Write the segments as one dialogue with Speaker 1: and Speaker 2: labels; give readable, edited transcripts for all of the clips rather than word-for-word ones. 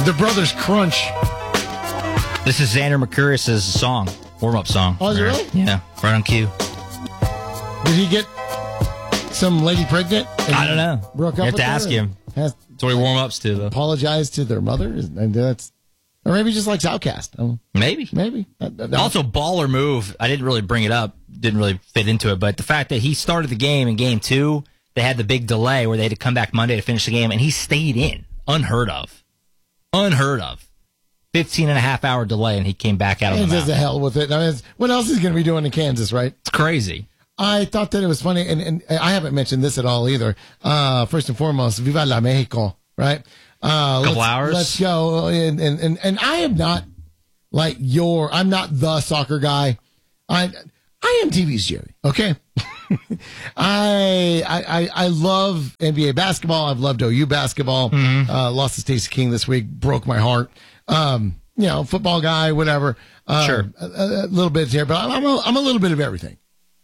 Speaker 1: The Brothers Crunch.
Speaker 2: This is Xander Mercurius' song, warm-up song.
Speaker 1: Oh, is it really?
Speaker 2: Yeah, right on cue.
Speaker 1: Did he get some lady pregnant?
Speaker 2: I don't know.
Speaker 1: Broke up
Speaker 2: You have
Speaker 1: with
Speaker 2: to
Speaker 1: her
Speaker 2: ask
Speaker 1: and
Speaker 2: him.
Speaker 1: Has
Speaker 2: That's what he warm-ups to, though.
Speaker 1: apologized to their mother? And that's, or maybe he just likes Outkast.
Speaker 2: Maybe.
Speaker 1: Maybe.
Speaker 2: Also, baller move. I didn't really bring it up. Didn't really fit into it. But the fact that he started the game in game 2, they had the big delay where they had to come back Monday to finish the game, and he stayed in. Unheard of. 15-and-a-half-hour delay, and he came back out of the
Speaker 1: Kansas
Speaker 2: mountain.
Speaker 1: the hell with it. I mean, what else is he going to be doing in Kansas, right?
Speaker 2: It's crazy.
Speaker 1: I thought that it was funny, and I haven't mentioned this at all either. First and foremost, Viva la Mexico, right?
Speaker 2: Couple hours.
Speaker 1: Let's go. And I am not like I'm not the soccer guy. I am TV's Jerry, okay? I love NBA basketball. I've loved OU basketball. Lost to Stacey King this week. Broke my heart. Football guy, whatever.
Speaker 2: Sure.
Speaker 1: A little bit here, but I'm a little bit of everything.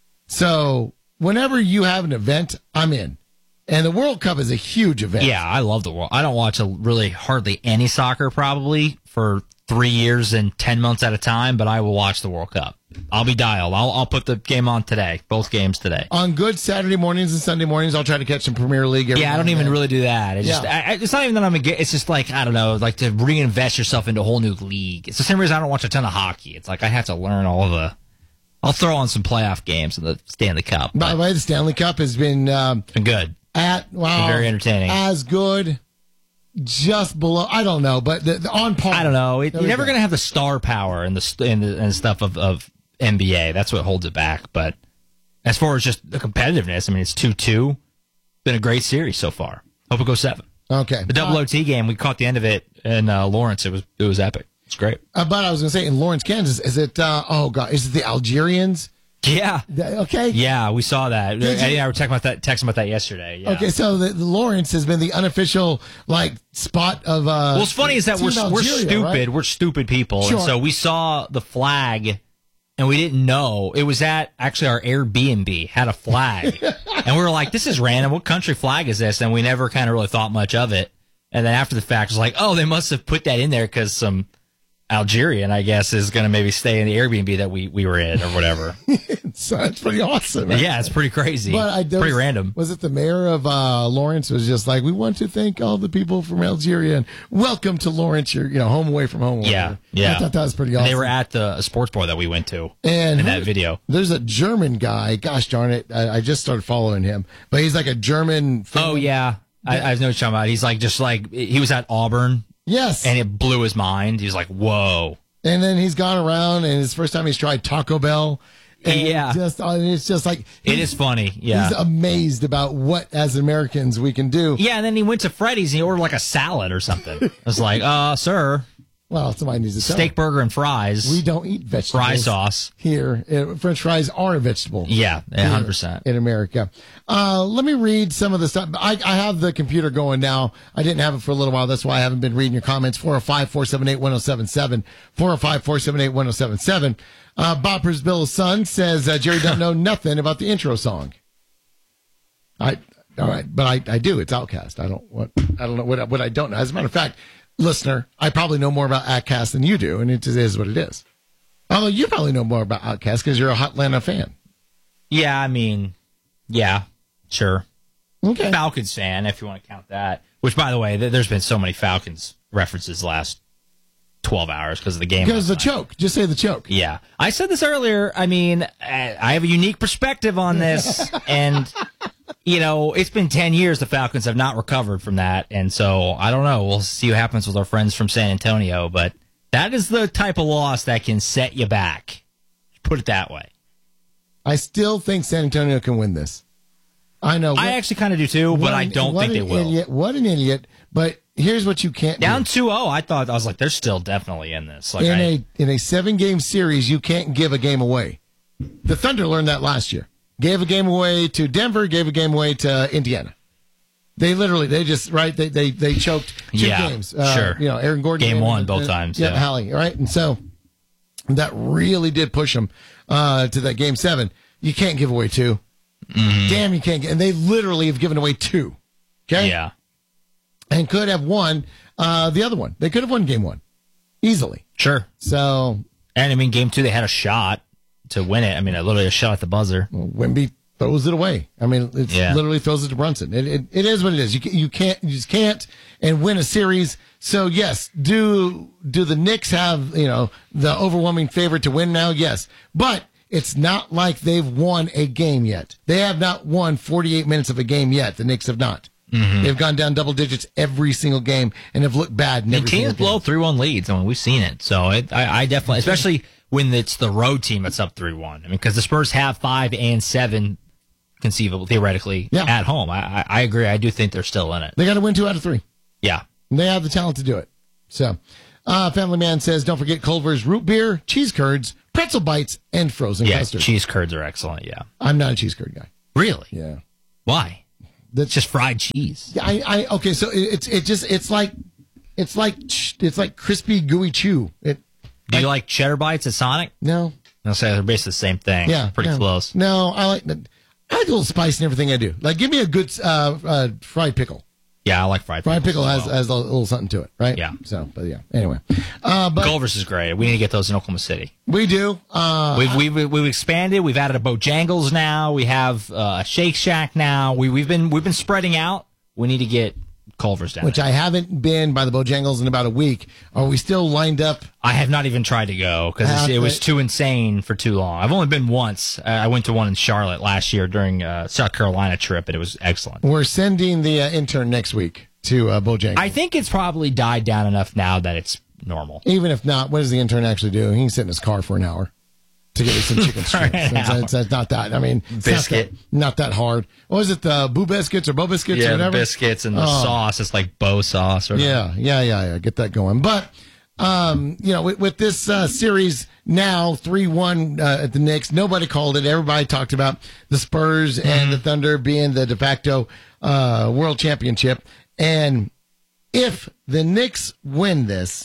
Speaker 1: So whenever you have an event, I'm in. And the World Cup is a huge event.
Speaker 2: Yeah, I love the world. I don't watch really hardly any soccer probably for 3 years and 10 months at a time, but I will watch the World Cup. I'll be dialed. I'll put the game on today, both games today.
Speaker 1: On good Saturday mornings and Sunday mornings, I'll try to catch some Premier League.
Speaker 2: Yeah, I don't even really do that. It's just, it's not even that it's just like, I don't know, like to reinvest yourself into a whole new league. It's the same reason I don't watch a ton of hockey. It's like I have to learn all of I'll throw on some playoff games in the Stanley Cup.
Speaker 1: By the way, the Stanley Cup has been
Speaker 2: good. Very entertaining.
Speaker 1: As good, just below. I don't know, but the on par.
Speaker 2: I don't know. You're never going to have the star power and the stuff of NBA. That's what holds it back. But as far as just the competitiveness, I mean, it's 2-2. Been a great series so far. Hope it goes 7.
Speaker 1: Okay.
Speaker 2: The double OT game, we caught the end of it in Lawrence. It was epic. It's great.
Speaker 1: But I was going to say, in Lawrence, Kansas, is it? Is it the Algerians?
Speaker 2: Yeah.
Speaker 1: Okay.
Speaker 2: Yeah, we saw that. Eddie and I were texting about that yesterday. Yeah.
Speaker 1: Okay, so the Lawrence has been the unofficial spot of.
Speaker 2: Well, what's funny is that we're stupid. Right? We're stupid people,
Speaker 1: sure.
Speaker 2: And so we saw the flag, and we didn't know it was at actually our Airbnb had a flag, and we were like, "This is random. What country flag is this?" And we never kind of really thought much of it. And then after the fact, it was like, "Oh, they must have put that in there because some Algerian, I guess, is going to maybe stay in the Airbnb that we were in or whatever."
Speaker 1: So it's pretty awesome. Right?
Speaker 2: Yeah, it's pretty crazy. Pretty random.
Speaker 1: Was it the mayor of Lawrence was just like, "We want to thank all the people from Algeria and welcome to Lawrence. You're home away from home."
Speaker 2: Yeah.
Speaker 1: I thought that was pretty awesome.
Speaker 2: And they were at the sports bar that we went to
Speaker 1: and
Speaker 2: in that video.
Speaker 1: There's a German guy. Gosh darn it. I just started following him, but he's like a German.
Speaker 2: Oh, yeah. I know what you're talking about. He's like, he was at Auburn.
Speaker 1: Yes.
Speaker 2: And it blew his mind. He was like, whoa.
Speaker 1: And then he's gone around, and it's the first time he's tried Taco Bell. And it's just like...
Speaker 2: It is funny, yeah.
Speaker 1: He's amazed about what, as Americans, we can do.
Speaker 2: Yeah, and then he went to Freddy's, and he ordered like a salad or something. I was like, sir...
Speaker 1: Well, somebody needs to tell
Speaker 2: steak burger and fries.
Speaker 1: We don't eat vegetables.
Speaker 2: Fry sauce.
Speaker 1: Here. French fries are a vegetable.
Speaker 2: Yeah, 100%.
Speaker 1: In America. Let me read some of the stuff. I have the computer going now. I didn't have it for a little while. That's why I haven't been reading your comments. 405-478-1077. 405-478-1077. Boppers Bill's son says, Jerry doesn't know nothing about the intro song. All right, but I do. It's Outkast. I don't know what I don't know. As a matter of fact, listener, I probably know more about Outkast than you do, and it is what it is. Although you probably know more about Outkast because you're a Hotlanta fan.
Speaker 2: Yeah, I mean, yeah, sure.
Speaker 1: Okay.
Speaker 2: Falcons fan, if you want to count that. Which, by the way, there's been so many Falcons references the last 12 hours because of the game.
Speaker 1: Because the choke. Just say the choke.
Speaker 2: Yeah. I said this earlier. I mean, I have a unique perspective on this, and... it's been 10 years the Falcons have not recovered from that, and so I don't know. We'll see what happens with our friends from San Antonio, but that is the type of loss that can set you back. Put it that way.
Speaker 1: I still think San Antonio can win this. I know.
Speaker 2: I actually kind of do too, but I don't think they will.
Speaker 1: What an idiot. But here's what you can't
Speaker 2: Down
Speaker 1: do.
Speaker 2: 2-0, I was like, they're still definitely in this. Like
Speaker 1: in a 7-game series, you can't give a game away. The Thunder learned that last year. Gave a game away to Denver, gave a game away to Indiana. They choked 2 games.
Speaker 2: Sure.
Speaker 1: Aaron Gordon.
Speaker 2: Game 1 both times.
Speaker 1: Yeah, Hallie, right? And so that really did push them to that game 7. You can't give away 2. Mm-hmm. Damn, you can't. And they literally have given away 2. Okay?
Speaker 2: Yeah.
Speaker 1: and could have won the other one. They could have won game one easily.
Speaker 2: Sure.
Speaker 1: So,
Speaker 2: And I mean, game 2, they had a shot to win it. I mean, literally a shot at the buzzer.
Speaker 1: Wemby throws it away. I mean, it literally throws it to Brunson. It is what it is. You just can't and win a series. So yes, do the Knicks have, the overwhelming favorite to win now? Yes. But it's not like they've won a game yet. They have not won 48 minutes of a game yet. The Knicks have not. Mm-hmm. They've gone down double digits every single game and have looked bad in every single game.
Speaker 2: Teams blow 3-1 leads. I mean, we've seen it. So I definitely, especially when it's the road team that's up 3-1. I mean, because the Spurs have 5 and 7 conceivable, theoretically, at home. I agree. I do think they're still in it.
Speaker 1: They got to win 2 out of 3.
Speaker 2: Yeah.
Speaker 1: They have the talent to do it. So, Family Man says, don't forget Culver's root beer, cheese curds, pretzel bites, and frozen custard.
Speaker 2: Cheese curds are excellent, yeah.
Speaker 1: I'm not a cheese curd guy.
Speaker 2: Really?
Speaker 1: Yeah.
Speaker 2: Why? That's just fried cheese.
Speaker 1: Yeah, okay, so it's like crispy, gooey chew.
Speaker 2: Do you like cheddar bites at Sonic?
Speaker 1: No.
Speaker 2: I'll say they're basically the same thing.
Speaker 1: Yeah.
Speaker 2: Pretty close.
Speaker 1: No, I like a little spice in everything I do. Like, give me a good fried pickle.
Speaker 2: Yeah, I like fried pickle.
Speaker 1: Fried pickle has a little something to it, right?
Speaker 2: Yeah.
Speaker 1: So, but yeah. Anyway,
Speaker 2: Culver's is great. We need to get those in Oklahoma City.
Speaker 1: We do.
Speaker 2: We've expanded. We've added a Bojangles now. We have a Shake Shack now. We've been spreading out. We need to get Culver's down.
Speaker 1: Which
Speaker 2: there.
Speaker 1: I haven't been by the Bojangles in about a week. Are we still lined up?
Speaker 2: I have not even tried to go because it was too insane for too long. I've only been once. I went to one in Charlotte last year during South Carolina trip, and it was excellent.
Speaker 1: We're sending the intern next week to Bojangles.
Speaker 2: I think it's probably died down enough now that it's normal.
Speaker 1: Even if not, what does the intern actually do? He can sit in his car for an hour to get me some chicken strips. It's not that. I mean,
Speaker 2: biscuit.
Speaker 1: Not that hard. What was it? The Boo Biscuits or Bo Biscuits or whatever?
Speaker 2: Yeah, the biscuits and the sauce. It's like Bo sauce. Or
Speaker 1: yeah. Get that going. But, with this series now 3-1 at the Knicks, nobody called it. Everybody talked about the Spurs and the Thunder being the de facto world championship. And if the Knicks win this,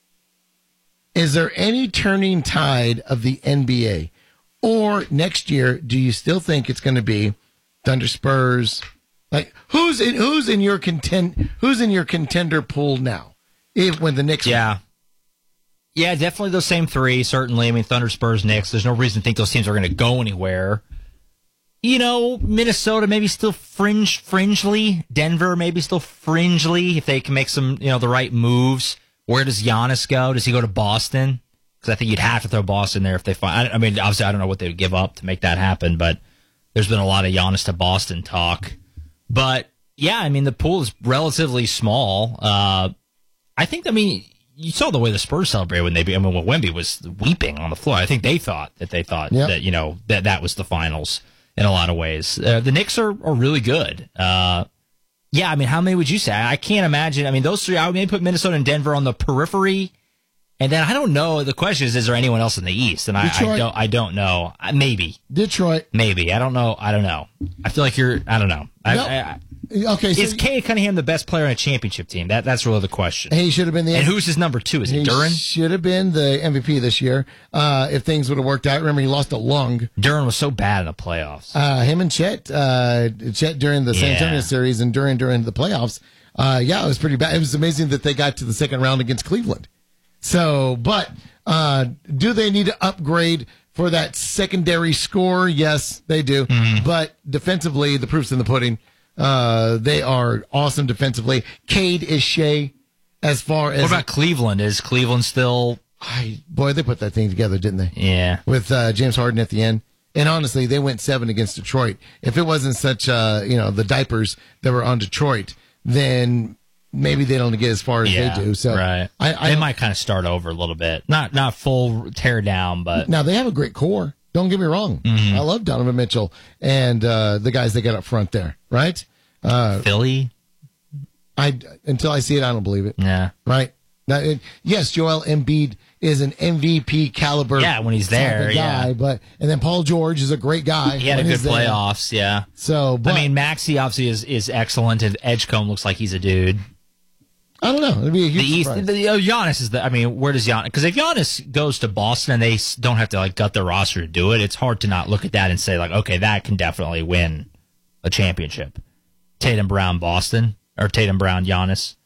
Speaker 1: is there any turning tide of the NBA? Or next year, do you still think it's going to be Thunder Spurs? Like who's in your contender pool now? When the Knicks
Speaker 2: win? Yeah, definitely those same 3, certainly. I mean, Thunder, Spurs, Knicks. There's no reason to think those teams are going to go anywhere. Minnesota maybe still fringely. Denver maybe still fringely if they can make some, the right moves. Where does Giannis go? Does he go to Boston? Because I think you'd have to throw Boston there if they find. I mean, obviously, I don't know what they would give up to make that happen, but there's been a lot of Giannis to Boston talk. But yeah, I mean, the pool is relatively small. I think. I mean, you saw the way the Spurs celebrated when when Wemby was weeping on the floor. I think they thought that that was the finals in a lot of ways. The Knicks are really good. Yeah, I mean, how many would you say? I can't imagine. I mean, those 3, I would maybe put Minnesota and Denver on the periphery. And then I don't know. The question is there anyone else in the East? And I don't know. Maybe.
Speaker 1: Detroit.
Speaker 2: Maybe. I don't know. I feel like I don't know.
Speaker 1: Okay. So
Speaker 2: is Cade Cunningham the best player on a championship team? That's really the question.
Speaker 1: He should have been
Speaker 2: And who's his number 2? Is it Duren?
Speaker 1: He should have been the MVP this year if things would have worked out. Remember, he lost a lung.
Speaker 2: Duren was so bad in the playoffs.
Speaker 1: Him and Chet during the San Antonio series and during the playoffs. It was pretty bad. It was amazing that they got to the second round against Cleveland. So, but do they need to upgrade for that secondary score? Yes, they do. Mm-hmm. But defensively, the proof's in the pudding. They are awesome defensively. Cade is Shea as far as.
Speaker 2: What about Cleveland? Is Cleveland still.
Speaker 1: Boy, they put that thing together, didn't they?
Speaker 2: Yeah.
Speaker 1: With James Harden at the end. And honestly, they went 7 against Detroit. If it wasn't such, the diapers that were on Detroit, then maybe they don't get as far as they do. So
Speaker 2: right. They might kind of start over a little bit. Not full tear down, but.
Speaker 1: Now, they have a great core. Don't get me wrong. Mm-hmm. I love Donovan Mitchell and the guys they got up front there, right?
Speaker 2: Philly?
Speaker 1: Until I see it, I don't believe it.
Speaker 2: Yeah.
Speaker 1: Right? Now, yes, Joel Embiid is an MVP caliber.
Speaker 2: Yeah, when he's there,
Speaker 1: guy, and then Paul George is a great guy.
Speaker 2: He had a good playoffs, yeah.
Speaker 1: So,
Speaker 2: I mean, Maxey obviously is excellent, and Edgecombe looks like he's a dude.
Speaker 1: I don't know. It'd be a huge surprise.
Speaker 2: Giannis is where does Giannis? Because if Giannis goes to Boston and they don't have to gut their roster to do it, it's hard to not look at that and say okay, that can definitely win a championship. Tatum Brown Boston or Tatum Brown Giannis.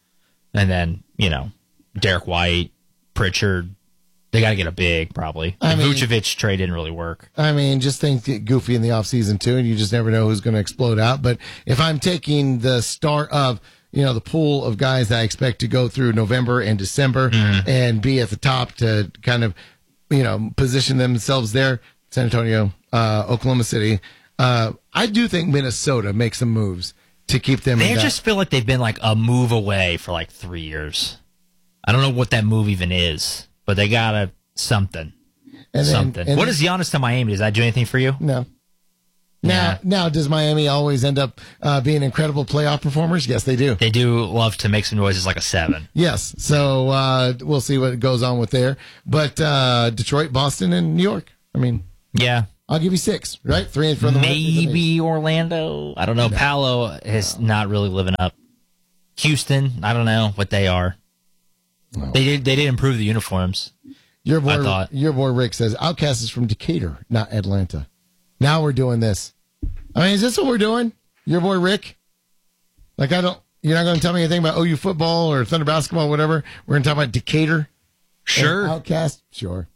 Speaker 2: And then, Derek White, Pritchard, they got to get a big, probably. The Vucevic trade didn't really work.
Speaker 1: I mean, just think goofy in the offseason, too, and you just never know who's going to explode out. But if I'm taking the start of, the pool of guys that I expect to go through November and December and be at the top to kind of, position themselves there, San Antonio, Oklahoma City, I do think Minnesota makes some moves to keep them.
Speaker 2: They just feel like they've been like a move away for like 3 years. I don't know what that move even is, but they got something. What is Giannis to Miami? Does that do anything for you?
Speaker 1: No. Now, does Miami always end up being incredible playoff performers? Yes, they do.
Speaker 2: They do love to make some noises like a 7.
Speaker 1: Yes. So we'll see what goes on with there. But Detroit, Boston, and New York. I mean,
Speaker 2: yeah.
Speaker 1: I'll give you 6, right? 3 from the
Speaker 2: maybe Orlando. I don't know. No. Paolo is not really living up. Houston, I don't know what they are. No. They did improve the uniforms.
Speaker 1: Your boy Rick says Outcast is from Decatur, not Atlanta. Now we're doing this. I mean, is this what we're doing? Your boy Rick? Like, you're not going to tell me anything about OU football or Thunder basketball or whatever? We're going to talk about Decatur?
Speaker 2: Sure.
Speaker 1: Outcast? Sure.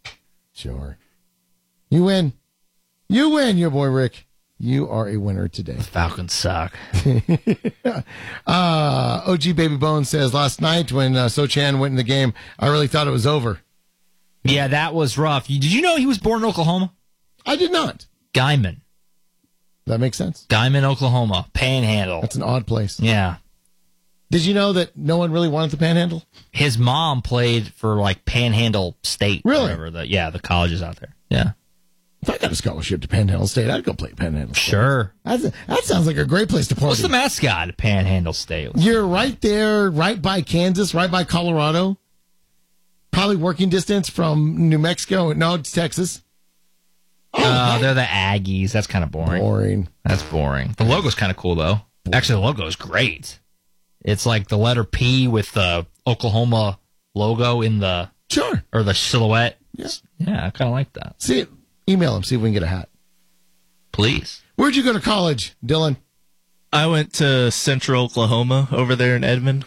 Speaker 1: You win, your boy Rick. You are a winner today.
Speaker 2: The Falcons suck.
Speaker 1: OG Baby Bone says, last night when Sochan went in the game, I really thought it was over.
Speaker 2: Yeah, that was rough. Did you know he was born in Oklahoma?
Speaker 1: I did not.
Speaker 2: Guyman.
Speaker 1: That makes sense.
Speaker 2: Guyman, Oklahoma. Panhandle.
Speaker 1: That's an odd place.
Speaker 2: Yeah.
Speaker 1: Did you know that no one really wanted the Panhandle?
Speaker 2: His mom played for, like, Panhandle State.
Speaker 1: Really?
Speaker 2: Whatever the colleges out there. Yeah.
Speaker 1: If I got a scholarship to Panhandle State, I'd go play Panhandle State.
Speaker 2: Sure.
Speaker 1: That sounds like a great place to party.
Speaker 2: What's the mascot at Panhandle State?
Speaker 1: You're right there, right by Kansas, right by Colorado. Probably working distance from New Mexico. No, it's Texas.
Speaker 2: They're the Aggies. That's kind of boring. That's boring. The logo's kind of cool, though. Actually, the logo is great. It's like the letter P with the Oklahoma logo in the...
Speaker 1: Sure.
Speaker 2: Or the silhouette.
Speaker 1: Yeah.
Speaker 2: Yeah, I kind of like that.
Speaker 1: See, email him, see if we can get a hat.
Speaker 2: Please.
Speaker 1: Where'd you go to college, Dylan?
Speaker 3: I went to Central Oklahoma over there in Edmond.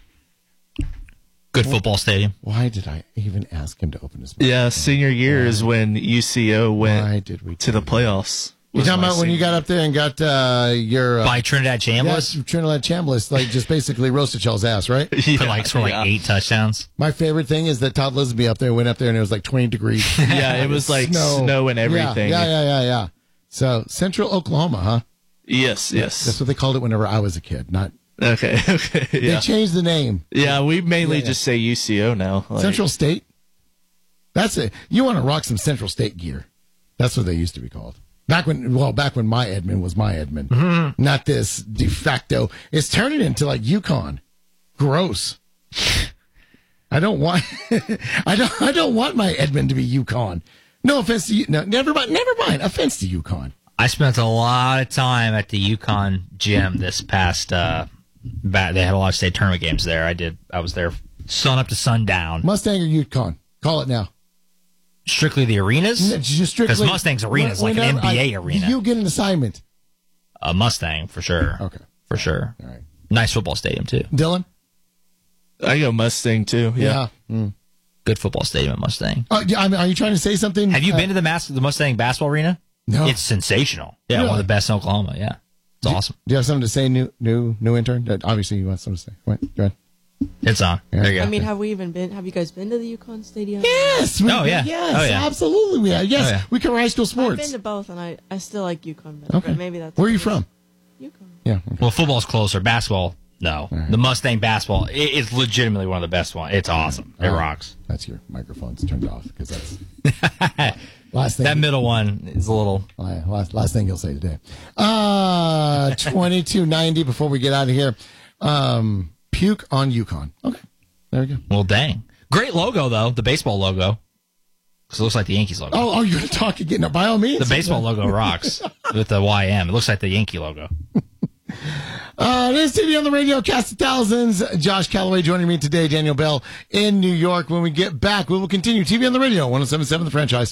Speaker 2: Good football stadium.
Speaker 1: Why did I even ask him to open his mouth?
Speaker 3: Yeah, senior year is when UCO went to the playoffs.
Speaker 1: You're talking about when you got up there and got your...
Speaker 2: by Trinidad Chambliss?
Speaker 1: Yes, Trinidad Chambliss, like just basically roasted y'all's ass, right?
Speaker 2: Yeah, for 8 touchdowns.
Speaker 1: My favorite thing is that Todd Lisby went up there and it was like 20 degrees.
Speaker 3: Yeah, it was like snow and everything.
Speaker 1: Yeah. So, Central Oklahoma, huh?
Speaker 3: Yes.
Speaker 1: That's what they called it whenever I was a kid, not...
Speaker 3: Okay, yeah.
Speaker 1: They changed the name.
Speaker 3: Yeah, we mainly just say UCO now.
Speaker 1: Central State? That's it. You want to rock some Central State gear. That's what they used to be called. Back when my Edmond was my Edmond. Mm-hmm. Not this de facto. It's turning into like UConn. Gross. I don't want I don't want my Edmond to be UConn. No offense to you. No, never mind. Offense to UConn.
Speaker 2: I spent a lot of time at the UConn gym this past they had a lot of state tournament games there. I was there sun up to sundown.
Speaker 1: Mustang or UConn? Call it now.
Speaker 2: Strictly the arenas? Because Mustang's arena is like an NBA arena.
Speaker 1: You get an assignment.
Speaker 2: A Mustang, for sure.
Speaker 1: Okay.
Speaker 2: For sure.
Speaker 1: All right.
Speaker 2: Nice football stadium, too.
Speaker 1: Dylan?
Speaker 3: I go Mustang, too. Yeah.
Speaker 2: Good football stadium at Mustang.
Speaker 1: Are you trying to say something?
Speaker 2: Have you been to the Mustang basketball arena?
Speaker 1: No.
Speaker 2: It's sensational. Yeah, really? One of the best in Oklahoma. Yeah. It's awesome.
Speaker 1: Do you have something to say, new intern? Obviously, you want something to say. Go ahead.
Speaker 2: It's on.
Speaker 1: Yeah.
Speaker 2: There you go.
Speaker 4: I mean, have you guys been to the UConn Stadium?
Speaker 1: Yes. Yes, absolutely we have. Yes, we cover high school sports.
Speaker 4: I've been to both, and I still like UConn better.
Speaker 1: Okay.
Speaker 4: But maybe that's...
Speaker 1: Where are you from?
Speaker 4: UConn.
Speaker 1: Yeah. Okay.
Speaker 2: Well, football's closer. Basketball, no. Right. The Mustang basketball, it's legitimately one of the best ones. It's awesome. It rocks.
Speaker 1: That's your microphone's turned off because that's... Last thing
Speaker 2: that middle one is a little...
Speaker 1: Last thing you'll say today. 2290 before we get out of here. Puke on UConn. Okay. There we go.
Speaker 2: Well, dang. Great logo, though. The baseball logo. Because it looks like the Yankees logo.
Speaker 1: Oh, you're going to talk again? No, by all means.
Speaker 2: The baseball logo rocks with the YM. It looks like the Yankee logo.
Speaker 1: This is TV on the Radio, Cast of Thousands. Josh Calloway joining me today, Daniel Bell in New York. When we get back, we will continue. TV on the Radio, 107.7 The Franchise.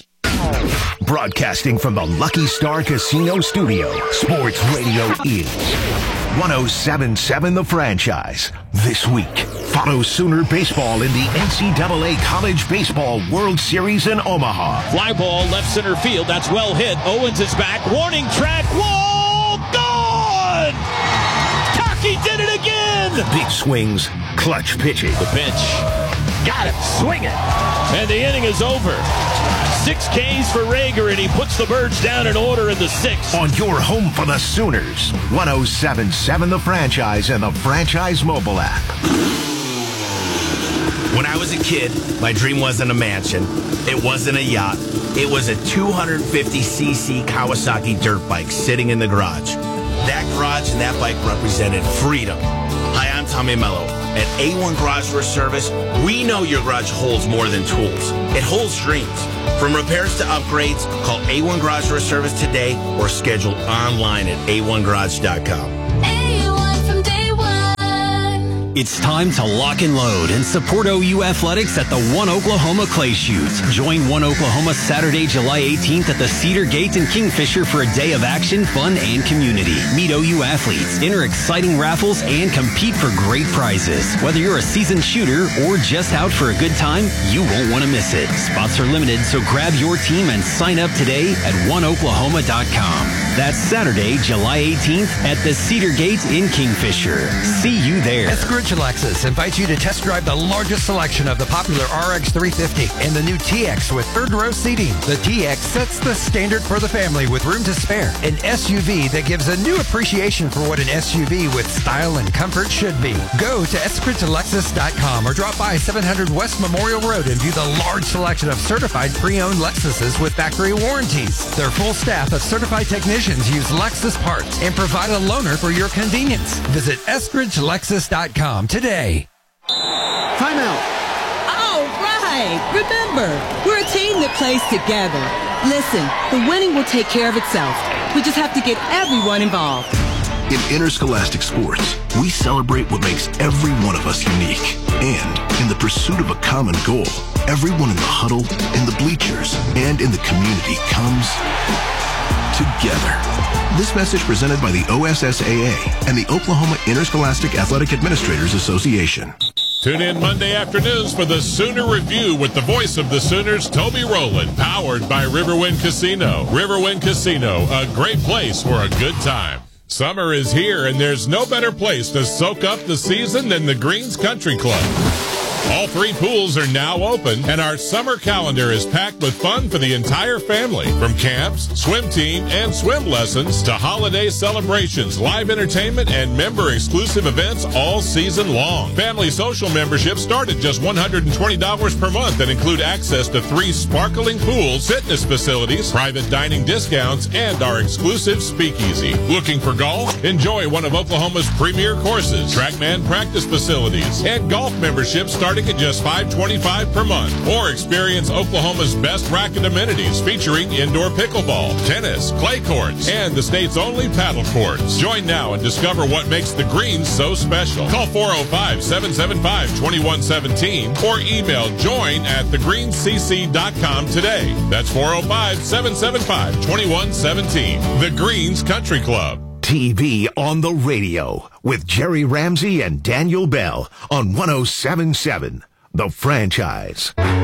Speaker 5: Broadcasting from the Lucky Star Casino Studio, Sports Radio is 107.7 The Franchise. This week, follow Sooner baseball in the NCAA College Baseball World Series in Omaha.
Speaker 6: Fly ball left center field. That's well hit. Owens is back. Warning track. Wall gone! Taki did it again!
Speaker 5: Big swings, clutch pitching.
Speaker 6: The pitch. Got it. Swing it. And the inning is over. 6 Ks for Rager, and he puts the Birds down in order in the 6th.
Speaker 5: On your home for the Sooners, 107.7 The Franchise and the Franchise mobile app.
Speaker 7: When I was a kid, my dream wasn't a mansion. It wasn't a yacht. It was a 250cc Kawasaki dirt bike sitting in the garage. That garage and that bike represented freedom. Hi, I'm Tommy Mello. At A1 Garage Service, we know your garage holds more than tools. It holds dreams. From repairs to upgrades, call A1 Garage Service today or schedule online at a1garage.com.
Speaker 8: It's time to lock and load and support OU Athletics at the One Oklahoma Clay Shoot. Join One Oklahoma Saturday, July 18th at the Cedar Gate in Kingfisher for a day of action, fun, and community. Meet OU athletes, enter exciting raffles, and compete for great prizes. Whether you're a seasoned shooter or just out for a good time, you won't want to miss it. Spots are limited, so grab your team and sign up today at oneoklahoma.com. That's Saturday, July 18th at the Cedar Gate in Kingfisher. See you there.
Speaker 9: Eskridge Lexus invites you to test drive the largest selection of the popular RX 350 and the new TX with third row seating. The TX sets the standard for the family with room to spare. An SUV that gives a new appreciation for what an SUV with style and comfort should be. Go to EskridgeLexus.com or drop by 700 West Memorial Road and view the large selection of certified pre-owned Lexuses with factory warranties. Their full staff of certified technicians use Lexus parts and provide a loaner for your convenience. Visit EskridgeLexus.com today.
Speaker 10: Timeout. All right. Remember, we're a team that plays together. Listen, the winning will take care of itself. We just have to get everyone involved.
Speaker 5: In interscholastic sports, we celebrate what makes every one of us unique. And in the pursuit of a common goal, everyone in the huddle, in the bleachers, and in the community comes together. This message presented by the OSSAA and the Oklahoma Interscholastic Athletic Administrators Association.
Speaker 11: Tune in Monday afternoons for the Sooner Review with the voice of the Sooners, Toby Rowland, powered by Riverwind Casino. Riverwind Casino, a great place for a good time. Summer is here, and there's no better place to soak up the season than the Greens Country Club. All 3 pools are now open, and our summer calendar is packed with fun for the entire family. From camps, swim team, and swim lessons to holiday celebrations, live entertainment, and member-exclusive events all season long. Family social memberships start at just $120 per month and include access to 3 sparkling pools, fitness facilities, private dining discounts, and our exclusive speakeasy. Looking for golf? Enjoy one of Oklahoma's premier courses, TrackMan practice facilities, and golf memberships starting at just $525 per month. Or experience Oklahoma's best racket amenities featuring indoor pickleball, tennis, clay courts, and the state's only paddle courts. Join now and discover what makes the Greens so special. Call 405-775-2117 or email join@thegreenscc.com today. That's 405-775-2117. The Greens Country Club.
Speaker 5: TV on the radio with Jerry Ramsey and Daniel Bell on 107.7 The Franchise.